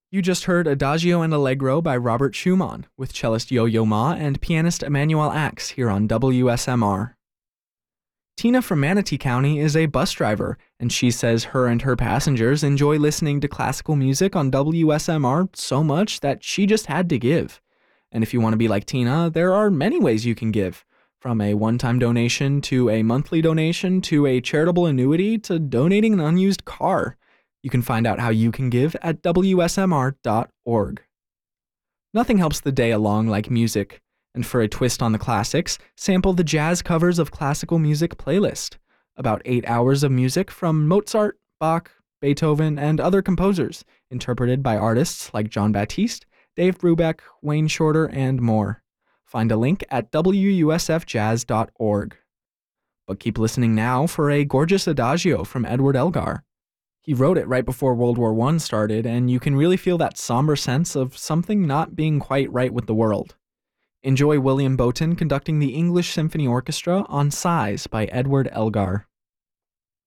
You just heard Adagio and Allegro by Robert Schumann, with cellist Yo-Yo Ma and pianist Emmanuel Axe here on WSMR. Tina from Manatee County is a bus driver, and she says her and her passengers enjoy listening to classical music on WSMR so much that she just had to give. And if you want to be like Tina, there are many ways you can give, from a one-time donation to a monthly donation to a charitable annuity to donating an unused car. You can find out how you can give at WSMR.org. Nothing helps the day along like music, and for a twist on the classics, sample the Jazz Covers of Classical Music playlist. About 8 hours of music from Mozart, Bach, Beethoven, and other composers, interpreted by artists like John Batiste, Dave Brubeck, Wayne Shorter, and more. Find a link at WUSFjazz.org. But keep listening now for a gorgeous adagio from Edward Elgar. He wrote it right before World War I started, and you can really feel that somber sense of something not being quite right with the world. Enjoy William Bowton conducting the English Symphony Orchestra on Sighs by Edward Elgar.